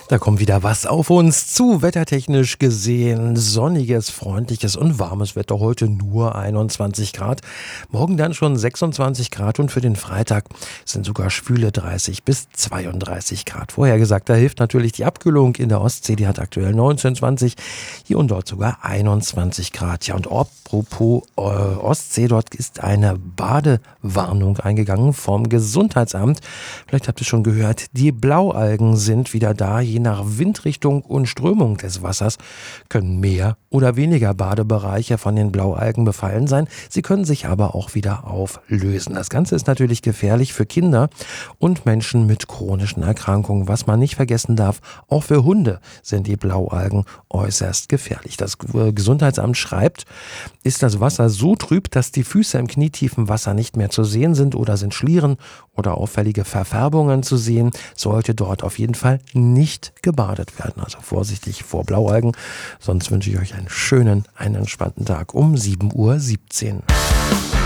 Da kommt wieder was auf uns zu, wettertechnisch gesehen. Sonniges, freundliches und warmes Wetter. Heute nur 21 Grad. Morgen dann schon 26 Grad und für den Freitag sind sogar schwüle 30 bis 32 Grad. Vorhergesagt, da hilft natürlich die Abkühlung in der Ostsee. Die hat aktuell 19, 20, hier und dort sogar 21 Grad. Ja, und apropos Ostsee, dort ist eine Badewarnung eingegangen vom Gesundheitsamt. Vielleicht habt ihr schon gehört, die Blaualgen sind wieder da. Je nach Windrichtung und Strömung des Wassers können mehr oder weniger Badebereiche von den Blaualgen befallen sein. Sie können sich aber auch wieder auflösen. Das Ganze ist natürlich gefährlich für Kinder und Menschen mit chronischen Erkrankungen. Was man nicht vergessen darf, auch für Hunde sind die Blaualgen äußerst gefährlich. Das Gesundheitsamt schreibt, ist das Wasser so trüb, dass die Füße im knietiefen Wasser nicht mehr zu sehen sind oder sind Schlieren oder auffällige Verfärbungen zu sehen, sollte dort auf jeden Fall nicht gebadet werden. Also vorsichtig vor Blaualgen. Sonst wünsche ich euch einen schönen, einen entspannten Tag um 7:17 Uhr.